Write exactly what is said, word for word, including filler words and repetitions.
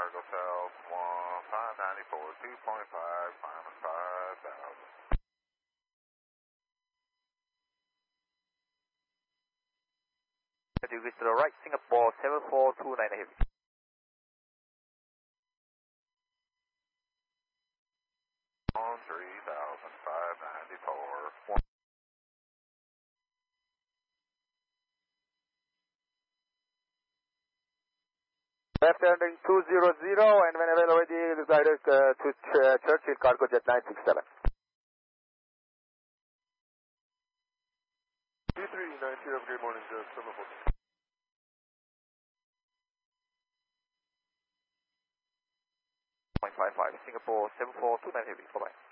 Cargo South, one five ninety-four, two point five, climbing five thousand. Degrees to the right, Singapore seven four two nine heavy. On three thousand five ninety-four. Left turning two zero zero, and whenever ready, direct uh, to Ch Churchill Cargo Jet nine six seven. two three nine two, have a great morning, Joe, seven four. point five five, Singapore seven four two nine heavy, bye bye.